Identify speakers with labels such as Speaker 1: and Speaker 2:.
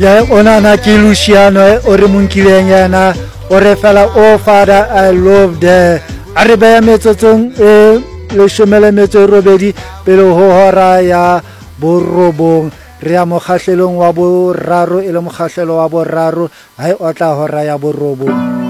Speaker 1: ya ona na ke Luciano o re monkileng yana o re fela oh Father I love the a re beya metsotsong le shomele metso robedi pele ho hora ya borobong re ya mokgahlelong wa boraro e le mokgahlelo wa boraro ha e otla hora ya borobong.